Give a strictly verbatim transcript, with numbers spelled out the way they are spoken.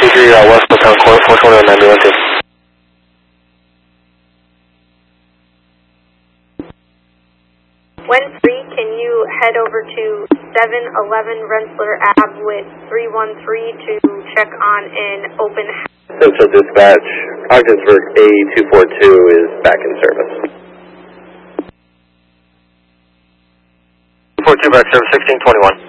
three uh, West Town, four twenty-one ninety one two. When free, can you head over to seven eleven Rensselaer Ave with three one three to check on an open house? Central Dispatch, Ogdensburg A two forty-two is back in service. two forty-two back service, sixteen twenty-one.